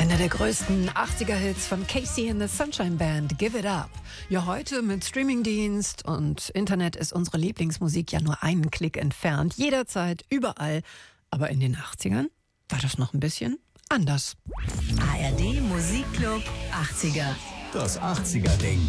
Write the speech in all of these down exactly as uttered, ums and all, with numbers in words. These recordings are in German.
Einer der größten achtziger-Hits von Casey and the Sunshine Band, Give It Up. Ja, heute mit Streamingdienst und Internet ist unsere Lieblingsmusik ja nur einen Klick entfernt. Jederzeit, überall. Aber in den achtzigern war das noch ein bisschen anders. A R D Musikclub achtziger. Das achtziger-Ding.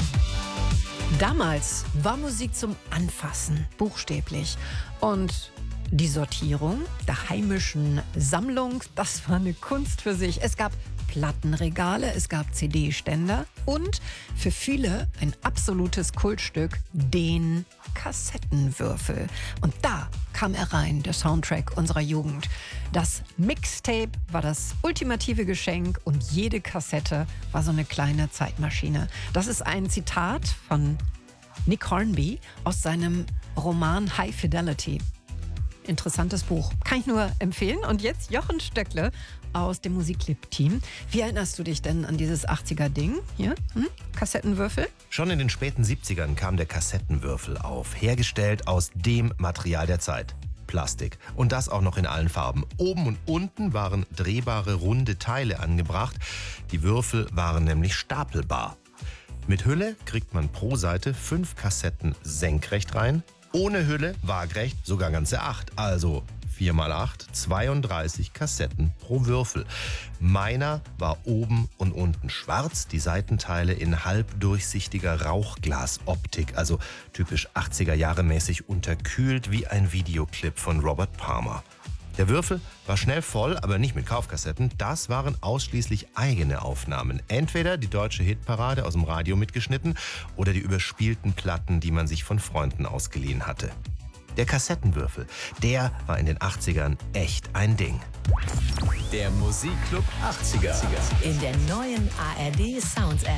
Damals war Musik zum Anfassen, buchstäblich. Und die Sortierung der heimischen Sammlung, das war eine Kunst für sich. Es gab Plattenregale, es gab C D-Ständer und für viele ein absolutes Kultstück, den Kassettenwürfel. Und da kam er rein, der Soundtrack unserer Jugend. Das Mixtape war das ultimative Geschenk und jede Kassette war so eine kleine Zeitmaschine. Das ist ein Zitat von Nick Hornby aus seinem Roman High Fidelity. Interessantes Buch. Kann ich nur empfehlen. Und jetzt Jochen Stöckle aus dem Musikclip-Team. Wie erinnerst du dich denn an dieses achtziger-Ding hier? Hm? Kassettenwürfel? Schon in den späten siebzigern kam der Kassettenwürfel auf, hergestellt aus dem Material der Zeit. Plastik. Und das auch noch in allen Farben. Oben und unten waren drehbare, runde Teile angebracht. Die Würfel waren nämlich stapelbar. Mit Hülle kriegt man pro Seite fünf Kassetten senkrecht rein. Ohne Hülle, waagrecht, sogar ganze acht. Also vier mal acht, zweiunddreißig Kassetten pro Würfel. Meiner war oben und unten schwarz, die Seitenteile in halbdurchsichtiger Rauchglasoptik, also typisch achtziger-Jahre-mäßig unterkühlt wie ein Videoclip von Robert Palmer. Der Würfel war schnell voll, aber nicht mit Kaufkassetten. Das waren ausschließlich eigene Aufnahmen. Entweder die deutsche Hitparade aus dem Radio mitgeschnitten oder die überspielten Platten, die man sich von Freunden ausgeliehen hatte. Der Kassettenwürfel, der war in den achtzigern echt ein Ding. Der Musikclub achtziger. In der neuen A R D Sounds App.